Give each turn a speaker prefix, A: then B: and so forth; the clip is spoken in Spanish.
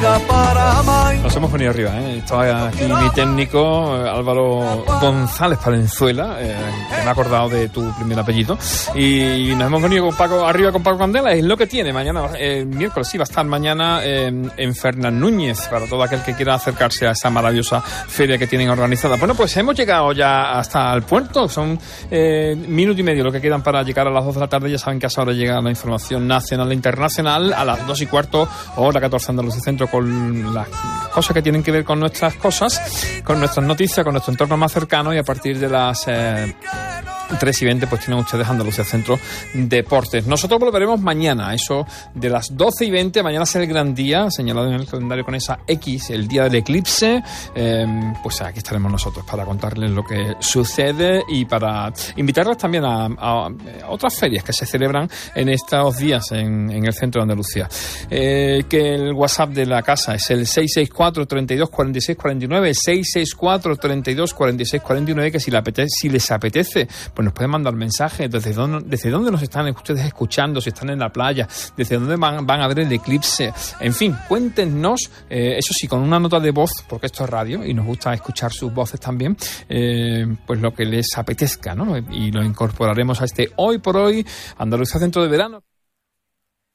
A: Nos hemos venido arriba, Estaba aquí mi técnico Álvaro González Palenzuela, que me ha acordado de tu primer apellido, y nos hemos venido con Paco Candela. Es lo que tiene mañana, miércoles, sí, va a estar mañana en Fernán Núñez, para todo aquel que quiera acercarse a esa maravillosa feria que tienen organizada. Bueno, pues hemos llegado ya hasta el puerto, son minuto y medio lo que quedan para llegar a las 2 de la tarde. Ya saben que a esa hora llega la información nacional e internacional, a las 2:15, hora 14 Andalucía Centro, con las cosas que tienen que ver con nuestras cosas, con nuestras noticias, con nuestro entorno más cercano, y a partir de las 3:20 pues tienen ustedes Andalucía Centro Deportes. Nosotros volveremos mañana, eso de las 12:20. Mañana será el gran día, señalado en el calendario con esa X, el día del eclipse. Pues aquí estaremos nosotros para contarles lo que sucede y para invitarles también a otras ferias que se celebran en estos días en el centro de Andalucía. Que el WhatsApp de la casa es el 664 32 46 49, 664 32 46 49, que si les apetece, pues nos pueden mandar mensajes desde dónde nos están ustedes escuchando, si están en la playa, desde dónde van a ver el eclipse. En fin, cuéntenos, eso sí, con una nota de voz, porque esto es radio y nos gusta escuchar sus voces también, pues lo que les apetezca, ¿no? Y lo incorporaremos a este Hoy por Hoy Andalucía Centro de Verano.